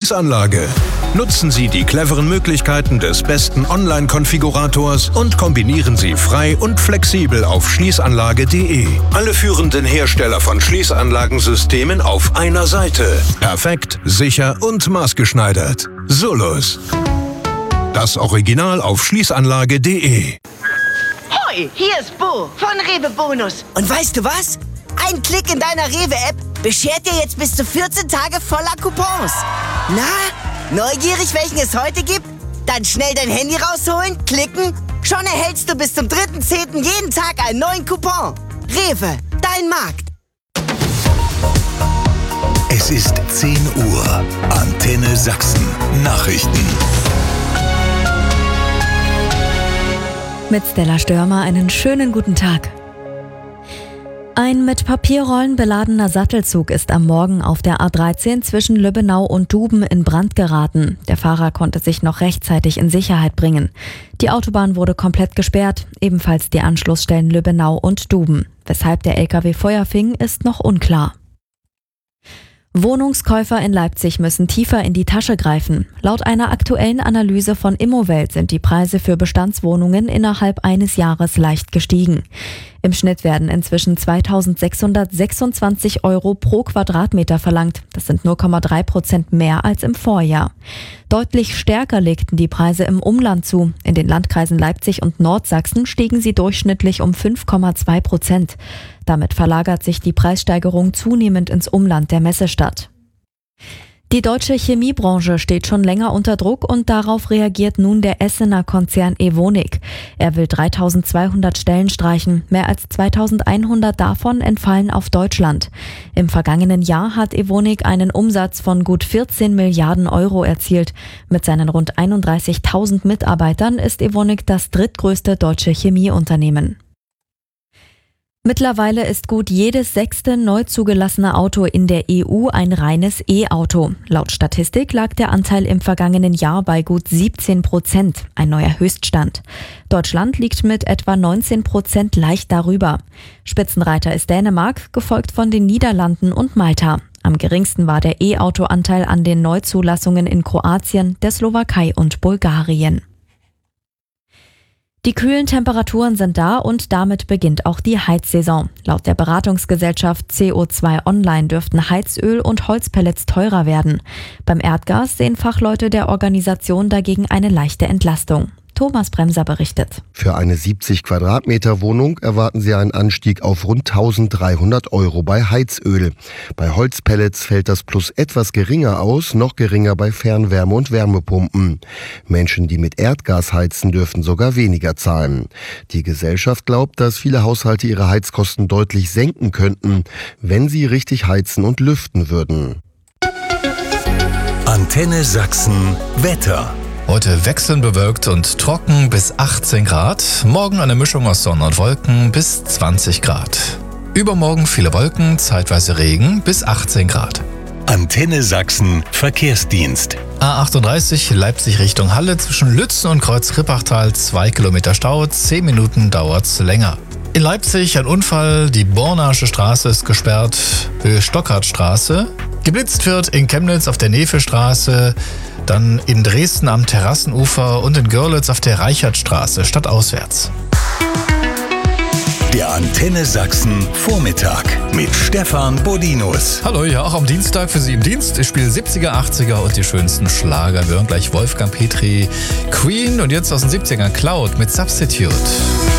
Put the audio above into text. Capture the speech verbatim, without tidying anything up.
Schließanlage. Nutzen Sie die cleveren Möglichkeiten des besten Online-Konfigurators und kombinieren Sie frei und flexibel auf schließanlage punkt de. Alle führenden Hersteller von Schließanlagensystemen auf einer Seite. Perfekt, sicher und maßgeschneidert. Solus. Das Original auf schließanlage punkt de. Hoi, hier ist Bo von Rewe Bonus. Und weißt du was? Ein Klick in deiner Rewe-App beschert dir jetzt bis zu vierzehn Tage voller Coupons. Na, neugierig, welchen es heute gibt? Dann schnell dein Handy rausholen, klicken. Schon erhältst du bis zum dritten zehnten jeden Tag einen neuen Coupon. Rewe, dein Markt. Es ist zehn Uhr. Antenne Sachsen. Nachrichten. Mit Stella Störmer einen schönen guten Tag. Ein mit Papierrollen beladener Sattelzug ist am Morgen auf der A dreizehn zwischen Lübbenau und Duben in Brand geraten. Der Fahrer konnte sich noch rechtzeitig in Sicherheit bringen. Die Autobahn wurde komplett gesperrt, ebenfalls die Anschlussstellen Lübbenau und Duben. Weshalb der L K W Feuer fing, ist noch unklar. Wohnungskäufer in Leipzig müssen tiefer in die Tasche greifen. Laut einer aktuellen Analyse von Immowelt sind die Preise für Bestandswohnungen innerhalb eines Jahres leicht gestiegen. Im Schnitt werden inzwischen zweitausendsechshundertsechsundzwanzig Euro pro Quadratmeter verlangt. Das sind null Komma drei Prozent mehr als im Vorjahr. Deutlich stärker legten die Preise im Umland zu. In den Landkreisen Leipzig und Nordsachsen stiegen sie durchschnittlich um fünf Komma zwei Prozent. Damit verlagert sich die Preissteigerung zunehmend ins Umland der Messestadt. Die deutsche Chemiebranche steht schon länger unter Druck und darauf reagiert nun der Essener Konzern Evonik. Er will dreitausendzweihundert Stellen streichen, mehr als zweitausendeinhundert davon entfallen auf Deutschland. Im vergangenen Jahr hat Evonik einen Umsatz von gut vierzehn Milliarden Euro erzielt. Mit seinen rund einunddreißigtausend Mitarbeitern ist Evonik das drittgrößte deutsche Chemieunternehmen. Mittlerweile ist gut jedes sechste neu zugelassene Auto in der E U ein reines E-Auto. Laut Statistik lag der Anteil im vergangenen Jahr bei gut siebzehn Prozent, ein neuer Höchststand. Deutschland liegt mit etwa neunzehn Prozent leicht darüber. Spitzenreiter ist Dänemark, gefolgt von den Niederlanden und Malta. Am geringsten war der E-Auto-Anteil an den Neuzulassungen in Kroatien, der Slowakei und Bulgarien. Die kühlen Temperaturen sind da und damit beginnt auch die Heizsaison. Laut der Beratungsgesellschaft C O zwei Online dürften Heizöl und Holzpellets teurer werden. Beim Erdgas sehen Fachleute der Organisation dagegen eine leichte Entlastung. Thomas Bremser berichtet. Für eine siebzig Quadratmeter Wohnung erwarten Sie einen Anstieg auf rund eintausenddreihundert Euro bei Heizöl. Bei Holzpellets fällt das Plus etwas geringer aus, noch geringer bei Fernwärme- und Wärmepumpen. Menschen, die mit Erdgas heizen, dürfen sogar weniger zahlen. Die Gesellschaft glaubt, dass viele Haushalte ihre Heizkosten deutlich senken könnten, wenn sie richtig heizen und lüften würden. Antenne Sachsen Wetter. Heute wechselnd bewölkt und trocken bis achtzehn Grad. Morgen eine Mischung aus Sonne und Wolken bis zwanzig Grad. Übermorgen viele Wolken, zeitweise Regen bis achtzehn Grad. Antenne Sachsen Verkehrsdienst. A achtunddreißig Leipzig Richtung Halle zwischen Lützen und Kreuz-Rippachtal zwei Kilometer Stau, zehn Minuten dauert's länger. In Leipzig ein Unfall, die Bornasche Straße ist gesperrt, Höhe Stockhartstraße. Geblitzt wird in Chemnitz auf der Nefelstraße, dann in Dresden am Terrassenufer und in Görlitz auf der Reichertstraße stadtauswärts. Der Antenne Sachsen Vormittag mit Stefan Bodinus. Hallo, ja, auch am Dienstag für Sie im Dienst. Ich spiele siebziger, achtziger und die schönsten Schlager. Wir hören gleich Wolfgang Petri, Queen und jetzt aus den siebzigern Cloud mit Substitute.